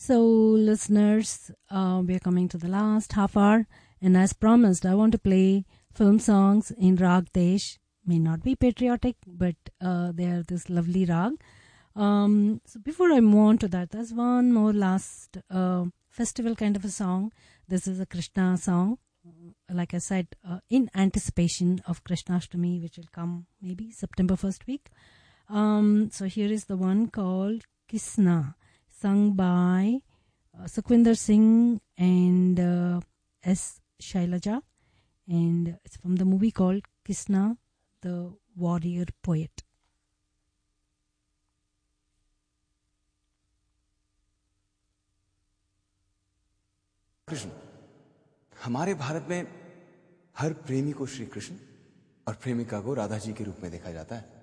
So, listeners, we are coming to the last half hour, and as promised, I want to play film songs in Rag Desh. May not be patriotic, but they are this lovely rag. So before I move on to that, there's one more last festival kind of a song. This is a Krishna song, like I said, in anticipation of Krishnashtami, which will come maybe September 1st week. So here is the one called Kisna, sung by Sukhwinder Singh and S. Shailaja. And it's from the movie called Kisna, the Warrior Poet. Krishna, हमारे भारत में हर प्रेमी को श्री कृष्ण और प्रेमिका को राधा जी के रूप में देखा जाता है।